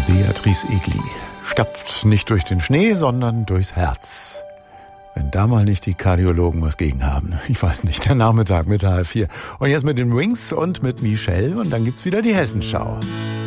Beatrice Egli stapft nicht durch den Schnee, sondern durchs Herz. Wenn da mal nicht die Kardiologen was gegen haben. Ich weiß nicht, der Nachmittag mit halb 4. Und jetzt mit den Wings und mit Michelle und dann gibt's wieder die Hessenschau.